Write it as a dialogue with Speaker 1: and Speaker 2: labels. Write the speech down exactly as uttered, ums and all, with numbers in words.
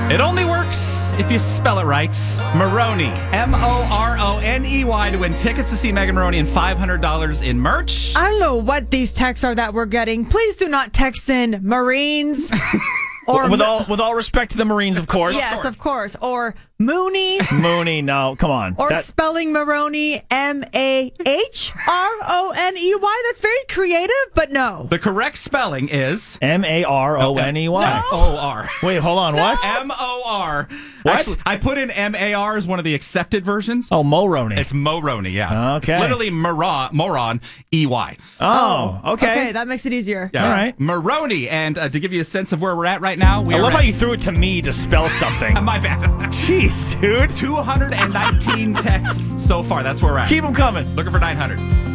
Speaker 1: It only works if you spell it right. Maroney. M O R O N E Y to win tickets to see Megan Maroney and five hundred dollars in merch.
Speaker 2: I don't know what these texts are that we're getting. Please do not text in Marines. Or
Speaker 3: with all with all respect to the Marines, of course.
Speaker 2: Yes, of course. Or Mooney.
Speaker 3: Mooney, no, come on.
Speaker 2: Or
Speaker 3: That-
Speaker 2: spelling Maroney, M A H R O N E Y. That's very creative, but no.
Speaker 1: The correct spelling is
Speaker 3: M A R O N E Y.
Speaker 1: O R.
Speaker 3: Wait, hold on, what?
Speaker 1: M O R.
Speaker 3: What?
Speaker 1: Actually, I put in M A R as one of the accepted versions.
Speaker 3: Oh, Moroney.
Speaker 1: It's Moroney, yeah.
Speaker 3: Okay.
Speaker 1: It's literally moron, moron, E Y.
Speaker 3: Oh, okay.
Speaker 2: Okay, that makes it easier.
Speaker 1: Yeah.
Speaker 3: All right.
Speaker 1: Maroney. And uh, to give you a sense of where we're at right now, we
Speaker 3: I
Speaker 1: are
Speaker 3: love how
Speaker 1: at-
Speaker 3: you threw it to me to spell something.
Speaker 1: My bad.
Speaker 3: Jeez, dude.
Speaker 1: two hundred nineteen texts so far. That's where we're at.
Speaker 3: Keep them coming.
Speaker 1: Looking for nine hundred.